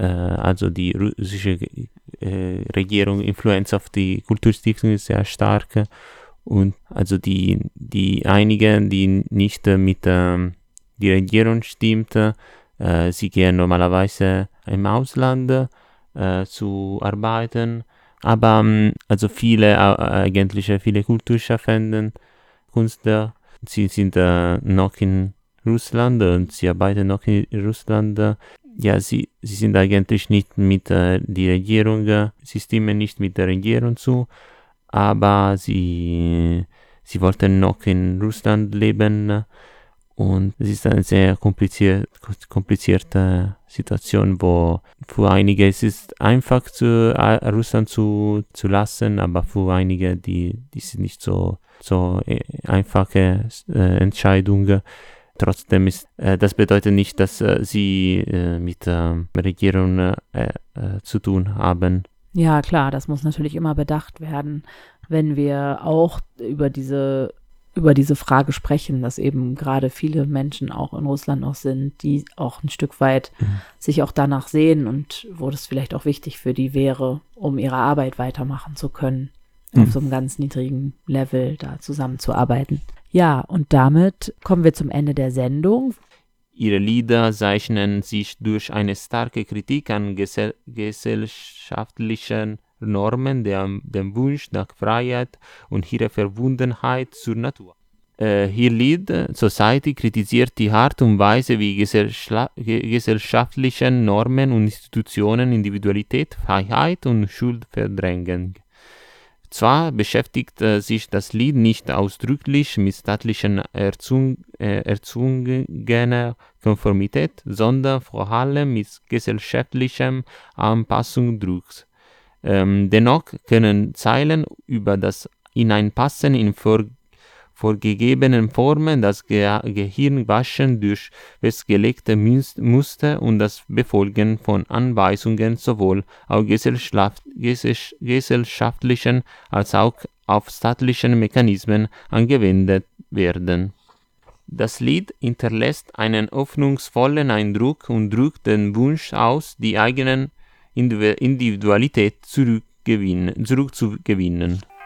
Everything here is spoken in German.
also die russische Regierung Influenz auf die Kulturstiftung ist sehr stark. Und also die einigen, die nicht mit die Regierung stimmt, sie gehen normalerweise im Ausland zu arbeiten. Aber also viele Kulturschaffenden, Künstler, sie sind noch in Russland und sie arbeiten noch in Russland. Ja, sie sind eigentlich nicht mit die Regierung, sie stimmen nicht mit der Regierung zu, aber sie wollten noch in Russland leben und es ist eine sehr komplizierte Situation, wo für einige es ist einfach Russland zu lassen, aber für einige die sind nicht so einfache Entscheidung. Trotzdem das bedeutet nicht, dass sie mit der Regierung zu tun haben. Ja, klar, das muss natürlich immer bedacht werden, wenn wir auch über diese Frage sprechen, dass eben gerade viele Menschen auch in Russland noch sind, die auch ein Stück weit sich auch danach sehen und wo das vielleicht auch wichtig für die wäre, um ihre Arbeit weitermachen zu können, auf so einem ganz niedrigen Level da zusammenzuarbeiten. Ja, und damit kommen wir zum Ende der Sendung. Ihre Lieder zeichnen sich durch eine starke Kritik an gesellschaftlichen Normen, dem Wunsch nach Freiheit und ihre Verbundenheit zur Natur. Ihr Lied Society kritisiert die Art und Weise, wie gesellschaftliche Normen und Institutionen Individualität, Freiheit und Schuld verdrängen. Zwar beschäftigt sich das Lied nicht ausdrücklich mit staatlichen erzwungener Konformität, sondern vor allem mit gesellschaftlichem Anpassungsdrucks. Dennoch können Zeilen über das Hineinpassen in vorgegebenen Formen, das Gehirnwaschen durch festgelegte Muster und das Befolgen von Anweisungen sowohl auf gesellschaftlichen als auch auf staatlichen Mechanismen angewendet werden. Das Lied hinterlässt einen hoffnungsvollen Eindruck und drückt den Wunsch aus, die eigene Individualität zurückzugewinnen.